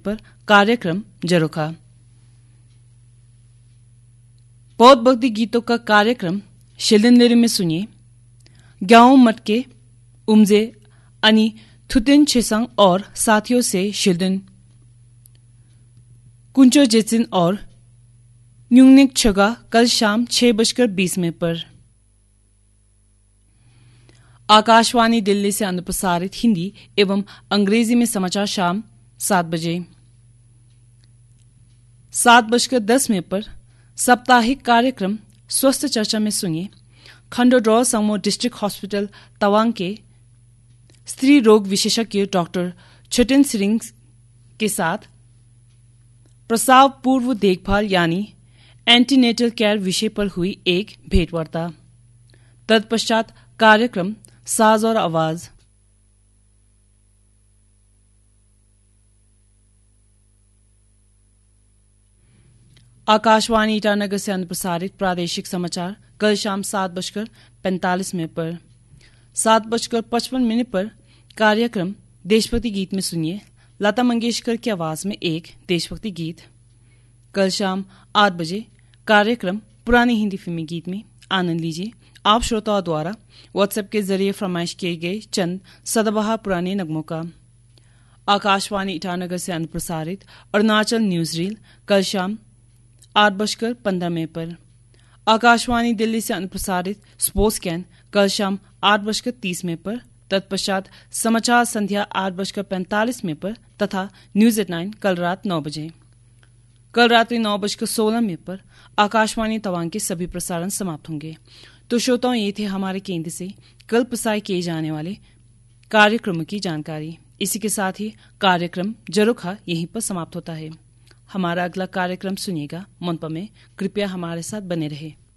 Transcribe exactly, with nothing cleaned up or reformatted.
पर कार्यक्रम जरोखा। पौध भक्ति गीतों का कार्यक्रम शिल्दन में सुनिए। गाँव मटके उमजे अनि थुतिन छिसंग और साथियों से शिल्दन कुंचो जेचिन और न्यूनिक छगा कल शाम छह बजकर बीस मिनट पर। आकाशवाणी दिल्ली से अनुप्रसारित हिंदी एवं अंग्रेजी में समाचार शाम सात बजे। सात बजकर दस मिनट पर साप्ताहिक कार्यक्रम स्वस्थ चर्चा में सुनिए। खंडोड्रॉ संगमो डिस्ट्रिक्ट हॉस्पिटल तवांग के स्त्री रोग विशेषज्ञ डॉक्टर छटिन सिरिंग के साथ प्रसव पूर्व देखभाल यानी एंटीनेटल केयर विषय पर हुई एक भेंटवार्ता। तत्पश्चात कार्यक्रम साज और आवाज। आकाशवाणी ईटानगर से अनुप्रसारित प्रादेशिक समाचार कल शाम सात बजकर पैंतालीस मिनट पर। सात बजकर पचपन मिनट पर कार्यक्रम देशभक्ति गीत में सुनिए लता मंगेशकर की आवाज में एक देशभक्ति गीत। कल शाम आठ बजे कार्यक्रम पुरानी हिंदी फिल्मी गीत में आनंद लीजिए। आप श्रोताओं द्वारा व्हाट्सएप के जरिए फरमाइश किए गए चंद सदाबहार पुराने नगमों का। आकाशवाणी ईटानगर से अनुप्रसारित अरुणाचल न्यूज रील कल शाम आठ बजकर पंद्रह मिनट पर। आकाशवाणी दिल्ली से अनुप्रसारित स्पोर्ट्स कैन कल शाम आठ बजकर तीस मिनट पर। तत्पश्चात समाचार संध्या आठ बजकर पैंतालीस मिनट पर तथा न्यूज एट नाइन कल रात नौ बजे। कल रात्रि नौ बजकर सोलह मिनट पर आकाशवाणी तवांग के सभी प्रसारण समाप्त होंगे। तो श्रोताओं, ये थे हमारे केंद्र से कल प्रसारित किए जाने वाले कार्यक्रमों की जानकारी। इसी के साथ ही कार्यक्रम जरोखा यहीं पर समाप्त होता है। हमारा अगला कार्यक्रम सुनिएगा मुनपा में। कृपया हमारे साथ बने रहे।